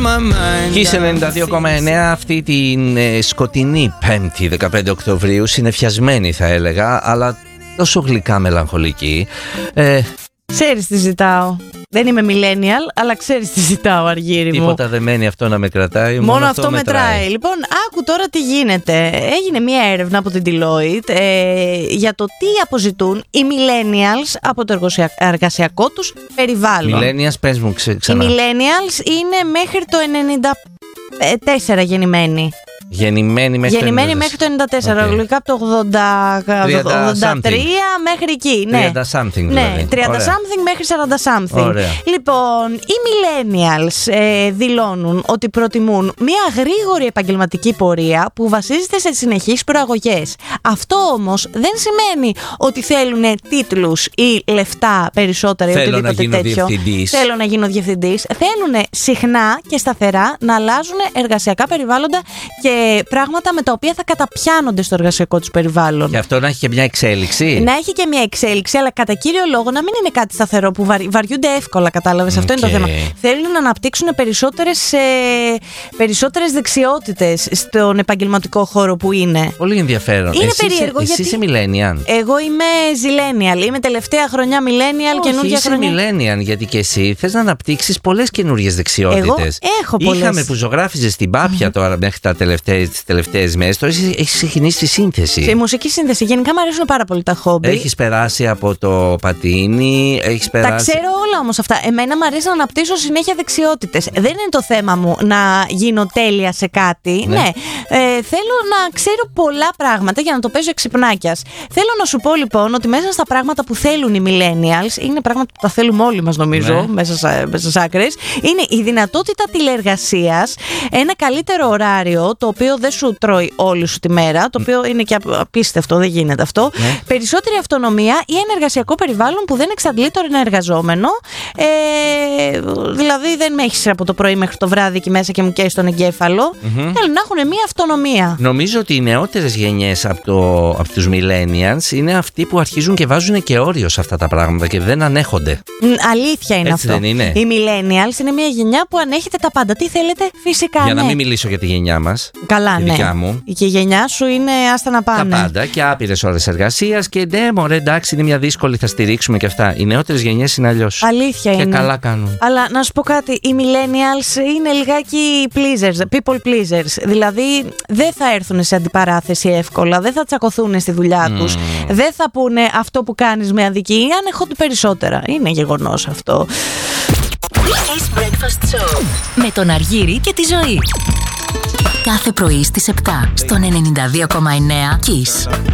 Kiss 92,9 αυτή την σκοτεινή Πέμπτη 15 Οκτωβρίου, συννεφιασμένη θα έλεγα, αλλά τόσο γλυκά μελαγχολική. Ξέρεις τι ζητάω. Δεν είμαι millennial, αλλά ξέρεις τι ζητάω, Αργύρι μου. Τίποτα δεν μένει, αυτό να με κρατάει. Μόνο αυτό μετράει. Λοιπόν, άκου τώρα τι γίνεται. Έγινε μια έρευνα από την Deloitte για το τι αποζητούν οι millennials από το εργασιακό τους περιβάλλον. Millennials, πες μου ξανά. Οι millennials είναι μέχρι το 94 γεννημένοι. Γεννημένοι μέχρι το 94, λογικά από το 83 μέχρι εκεί. 30 something δηλαδή. 30 something μέχρι 40 something. Ωραία. Λοιπόν, οι millennials δηλώνουν ότι προτιμούν μια γρήγορη επαγγελματική πορεία που βασίζεται σε συνεχείς προαγωγές. Αυτό όμως δεν σημαίνει ότι θέλουν τίτλους ή λεφτά περισσότερα ή οτιδήποτε τέτοιο. Θέλω να γίνω διευθυντής. Θέλουν συχνά και σταθερά να αλλάζουν εργασιακά περιβάλλοντα και πράγματα με τα οποία θα καταπιάνονται στο εργασιακό τους περιβάλλον. Και αυτό να έχει και μια εξέλιξη. Να έχει και μια εξέλιξη, αλλά κατά κύριο λόγο να μην είναι κάτι σταθερό που βαριούνται εύκολα, κατάλαβες. Αυτό είναι το θέμα. Θέλουν να αναπτύξουν περισσότερες δεξιότητες στον επαγγελματικό χώρο που είναι. Πολύ ενδιαφέρον. Είναι περίεργο. Εσύ είσαι millennial. Εγώ είμαι zillennial. Είμαι τελευταία χρονιά millennial, καινούργια χρονιά. Είσαι millennial, γιατί και εσύ θες να αναπτύξεις πολλές καινούργιες δεξιότητες. Εγώ έχω πολλές. Είχαμε που ζωγράφιζες στην Πάπια τώρα μέχρι τις τελευταίες μέρες. Τώρα έχεις ξεκινήσει τη σύνθεση. Στη μουσική σύνθεση. Γενικά μου αρέσουν πάρα πολύ τα χόμπι. Έχεις περάσει από το πατίνι, Τα ξέρω όλα όμως αυτά. Εμένα μου αρέσει να αναπτύσσω συνέχεια δεξιότητες. Δεν είναι το θέμα μου να γίνω τέλεια σε κάτι. Ναι. Θέλω να ξέρω πολλά πράγματα για να το παίζω εξυπνάκιας. Θέλω να σου πω λοιπόν ότι μέσα στα πράγματα που θέλουν οι millennials, είναι πράγματα που τα θέλουμε όλοι μας νομίζω, μέσα στις άκρες, είναι η δυνατότητα τηλεεργασίας, ένα καλύτερο ωράριο, το οποίο δεν σου τρώει όλη σου τη μέρα, το οποίο είναι και απίστευτο, δεν γίνεται αυτό. Περισσότερη αυτονομία ή ένα εργασιακό περιβάλλον που δεν εξαντλεί τον εργαζόμενο. Δηλαδή δεν με έχεις από το πρωί μέχρι το βράδυ εκεί μέσα και μου καίει τον εγκέφαλο. Θέλουν να έχουν μια αυτονομία. Νομίζω ότι οι νεότερες γενιές από τους millennials είναι αυτοί που αρχίζουν και βάζουν και όριο σε αυτά τα πράγματα και δεν ανέχονται. Αλήθεια είναι. Έτσι αυτό. Δεν είναι. Οι millennials είναι μια γενιά που ανέχεται τα πάντα. Τι θέλετε, φυσικά. Για να μην μιλήσω για τη γενιά μας. Καλά, τη δικιά μου. Και η γενιά σου είναι άστα να πάνε. Τα πάντα και άπειρες ώρες εργασίας και ναι, μωρέ, εντάξει, είναι μια δύσκολη, θα στηρίξουμε και αυτά. Οι νεότερες γενιές είναι αλλιώς. Αλήθεια και είναι. Και καλά κάνουν. Αλλά να σου πω κάτι, οι millennials είναι λιγάκι pleasers, people pleasers. Δηλαδή δεν θα έρθουν σε αντιπαράθεση εύκολα, δεν θα τσακωθούν στη δουλειά τους, δεν θα πούνε αυτό που κάνεις με αδικεί, ανέχονται περισσότερα. Είναι γεγονός αυτό. Kiss Breakfast Show με τον Αργύρη και τη Ζωή. Κάθε πρωί στις 7 στον 92,9 Kiss.